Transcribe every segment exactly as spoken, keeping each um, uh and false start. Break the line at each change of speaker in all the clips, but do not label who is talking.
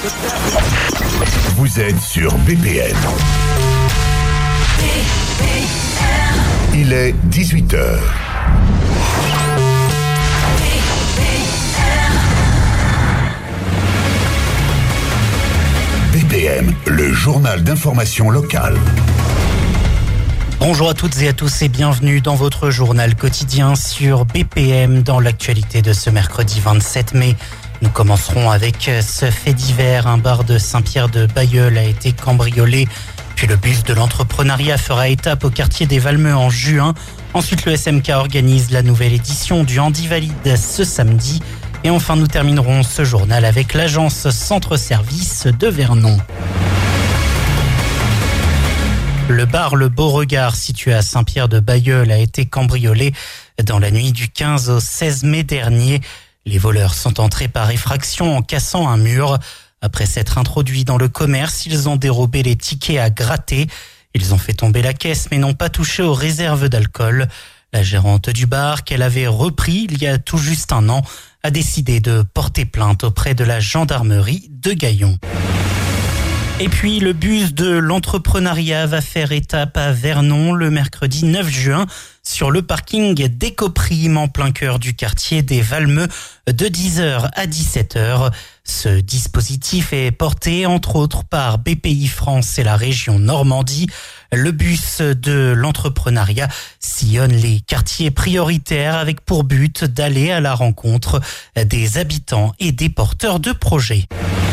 Vous êtes sur B P M. Il est dix-huit heures. B P M, le journal d'information locale.
Bonjour à toutes et à tous et bienvenue dans votre journal quotidien sur B P M dans l'actualité de ce mercredi vingt-sept mai. Nous commencerons avec ce fait divers. Un bar de Saint-Pierre-de-Bailleul a été cambriolé. Puis le bus de l'entrepreneuriat fera étape au quartier des Valmeux en juin. Ensuite, le S M K organise la nouvelle édition du Handi Valide ce samedi. Et enfin, nous terminerons ce journal avec l'agence Centre Service de Vernon. Le bar Le Beauregard, situé à Saint-Pierre-de-Bailleul, a été cambriolé dans la nuit du quinze au seize mai dernier. Les voleurs sont entrés par effraction en cassant un mur. Après s'être introduits dans le commerce, ils ont dérobé les tickets à gratter. Ils ont fait tomber la caisse mais n'ont pas touché aux réserves d'alcool. La gérante du bar, qu'elle avait repris il y a tout juste un an, a décidé de porter plainte auprès de la gendarmerie de Gaillon. Et puis le bus de l'entrepreneuriat va faire étape à Vernon le mercredi neuf juin sur le parking d'Ecoprime en plein cœur du quartier des Valmeux de dix heures à dix-sept heures. Ce dispositif est porté entre autres par B P I France et la région Normandie. Le bus de l'entrepreneuriat sillonne les quartiers prioritaires avec pour but d'aller à la rencontre des habitants et des porteurs de projets.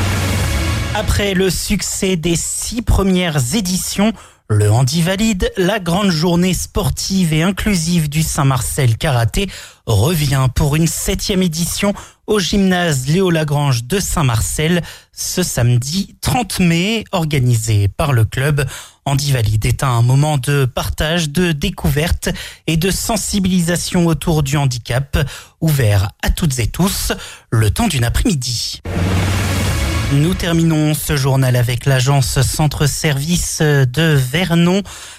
Après le succès des six premières éditions, le Handi Valide, la grande journée sportive et inclusive du Saint-Marcel Karaté, revient pour une septième édition au gymnase Léo Lagrange de Saint-Marcel ce samedi trente mai, organisé par le club. Handi Valide est un moment de partage, de découverte et de sensibilisation autour du handicap, ouvert à toutes et tous, le temps d'une après-midi. Nous terminons ce journal avec l'agence Centre Service de Vernon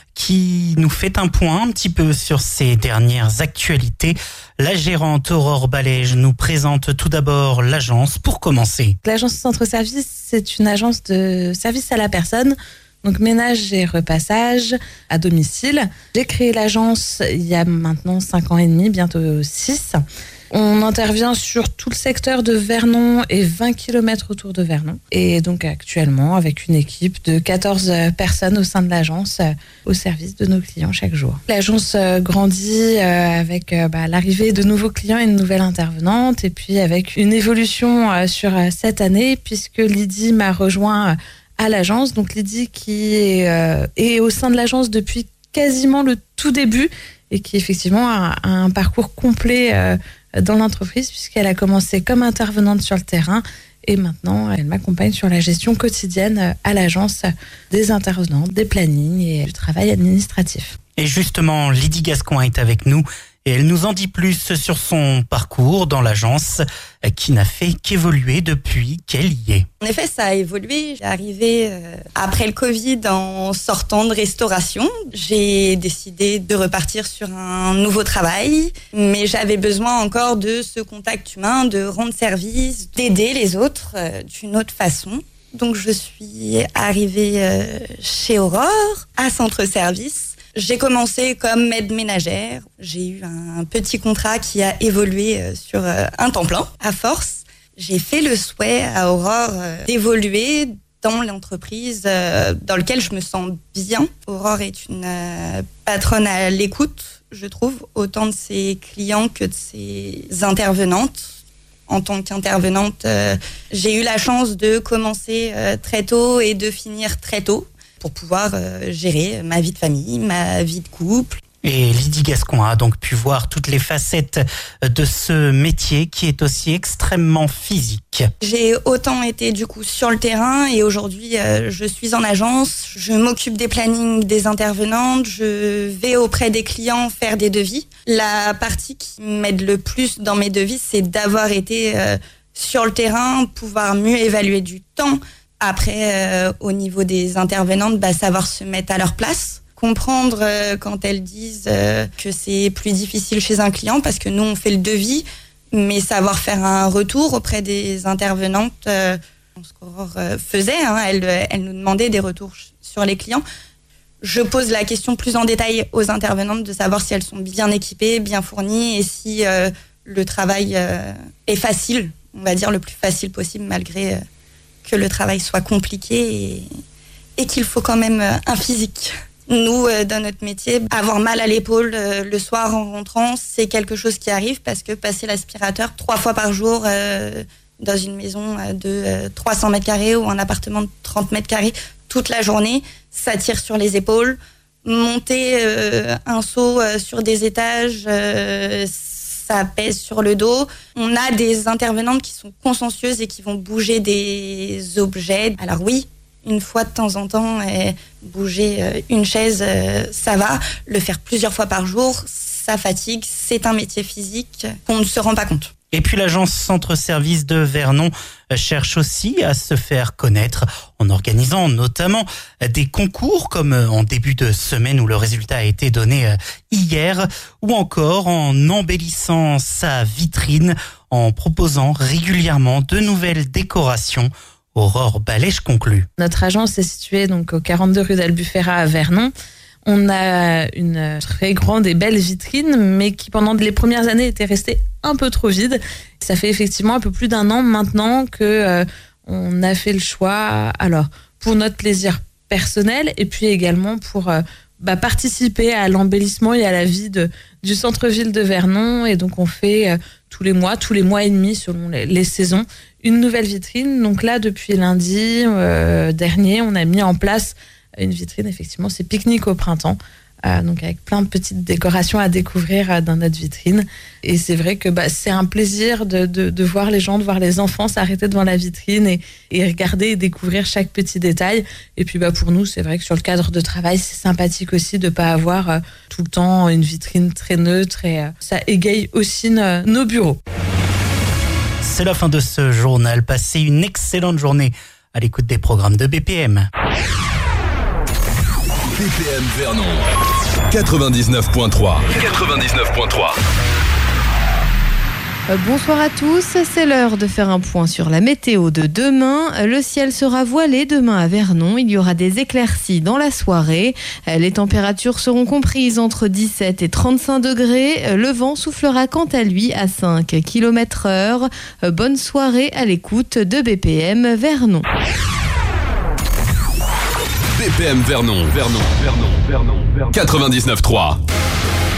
qui nous fait un point un petit peu sur ces dernières actualités. La gérante Aurore Balège nous présente tout d'abord l'agence pour commencer.
L'agence Centre Service, c'est une agence de service à la personne, donc ménage et repassage à domicile. J'ai créé l'agence il y a maintenant cinq ans et demi, bientôt six. On intervient sur tout le secteur de Vernon et vingt kilomètres autour de Vernon. Et donc actuellement, avec une équipe de quatorze personnes au sein de l'agence, au service de nos clients chaque jour. L'agence grandit avec bah, l'arrivée de nouveaux clients et de nouvelles intervenantes. Et puis avec une évolution sur cette année, puisque Lydie m'a rejoint à l'agence. Donc Lydie qui est, euh, est au sein de l'agence depuis quasiment le tout début et qui effectivement a, a un parcours complet euh, dans l'entreprise puisqu'elle a commencé comme intervenante sur le terrain et maintenant elle m'accompagne sur la gestion quotidienne à l'agence des intervenants, des plannings et du travail administratif.
Et justement, Lydie Gascon est avec nous et elle nous en dit plus sur son parcours dans l'agence qui n'a fait qu'évoluer depuis qu'elle y est.
En effet, ça a évolué. J'ai arrivé euh, après le Covid en sortant de restauration. J'ai décidé de repartir sur un nouveau travail, mais j'avais besoin encore de ce contact humain, de rendre service, d'aider les autres euh, d'une autre façon. Donc je suis arrivée euh, chez Aurore, à Centre Service. J'ai commencé comme aide ménagère. J'ai eu un petit contrat qui a évolué sur un temps plein. À force, j'ai fait le souhait à Aurore d'évoluer dans l'entreprise dans laquelle je me sens bien. Aurore est une patronne à l'écoute, je trouve, autant de ses clients que de ses intervenantes. En tant qu'intervenante, j'ai eu la chance de commencer très tôt et de finir très tôt, pour pouvoir euh, gérer ma vie de famille, ma vie de couple.
Et Lydie Gascon a donc pu voir toutes les facettes de ce métier qui est aussi extrêmement physique.
J'ai autant été du coup sur le terrain et aujourd'hui euh, je suis en agence, je m'occupe des plannings des intervenantes, je vais auprès des clients faire des devis. La partie qui m'aide le plus dans mes devis, c'est d'avoir été euh, sur le terrain, pouvoir mieux évaluer du temps. Après, euh, au niveau des intervenantes, bah, savoir se mettre à leur place, comprendre euh, quand elles disent euh, que c'est plus difficile chez un client, parce que nous, on fait le devis, mais savoir faire un retour auprès des intervenantes, euh, ce qu'Aurore faisait, hein, elle, elle nous demandait des retours sur les clients. Je pose la question plus en détail aux intervenantes de savoir si elles sont bien équipées, bien fournies et si euh, le travail euh, est facile, on va dire le plus facile possible malgré euh, que le travail soit compliqué et, et qu'il faut quand même euh, un physique. Nous, euh, dans notre métier, avoir mal à l'épaule euh, le soir en rentrant, c'est quelque chose qui arrive parce que passer l'aspirateur trois fois par jour euh, dans une maison de euh, trois cents mètres carrés ou un appartement de trente mètres carrés toute la journée, ça tire sur les épaules. Monter euh, un seau euh, sur des étages, euh, ça pèse sur le dos. On a des intervenantes qui sont consciencieuses et qui vont bouger des objets. Alors oui, une fois de temps en temps, euh, bouger euh, une chaise, euh, ça va. Le faire plusieurs fois par jour, ça fatigue. C'est un métier physique qu'on ne se rend pas compte.
Et puis l'agence Centre-Service de Vernon cherche aussi à se faire connaître en organisant notamment des concours comme en début de semaine où le résultat a été donné hier, ou encore en embellissant sa vitrine en proposant régulièrement de nouvelles décorations. Aurore Balèche conclut.
Notre agence est située donc au quarante-deux rue d'Albufera à Vernon. On a une très grande et belle vitrine, mais qui pendant les premières années était restée un peu trop vide. Ça fait effectivement un peu plus d'un an maintenant que euh, on a fait le choix, alors pour notre plaisir personnel et puis également pour euh, bah, participer à l'embellissement et à la vie de, du centre-ville de Vernon. Et donc on fait euh, tous les mois, tous les mois et demi selon les, les saisons, une nouvelle vitrine. Donc là, depuis lundi euh, dernier, on a mis en place une vitrine, effectivement, c'est pique-nique au printemps, euh, donc avec plein de petites décorations à découvrir euh, dans notre vitrine. Et c'est vrai que bah, c'est un plaisir de, de, de voir les gens, de voir les enfants s'arrêter devant la vitrine et, et regarder et découvrir chaque petit détail. Et puis bah, pour nous, c'est vrai que sur le cadre de travail, c'est sympathique aussi de ne pas avoir euh, tout le temps une vitrine très neutre et euh, ça égaye aussi no, nos bureaux.
C'est la fin de ce journal. Passez une excellente journée à l'écoute des programmes de B P M.
B P M Vernon quatre-vingt-dix-neuf point trois. quatre-vingt-dix-neuf point trois.
Bonsoir à tous, c'est l'heure de faire un point sur la météo de demain. Le ciel sera voilé demain à Vernon, il y aura des éclaircies dans la soirée. Les températures seront comprises entre dix-sept et trente-cinq degrés. Le vent soufflera quant à lui à cinq kilomètres heure. Bonne soirée à l'écoute de B P M Vernon.
B P M Vernon, Vernon, Vernon, Vernon, Vernon. quatre-vingt-dix-neuf point trois.